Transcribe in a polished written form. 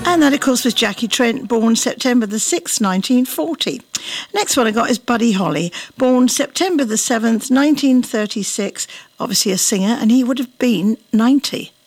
And that, of course, was Jackie Trent, born September the 6th, 1940. Next one I got is Buddy Holly, born September the 7th, 1936. Obviously a singer, and he would have been 90.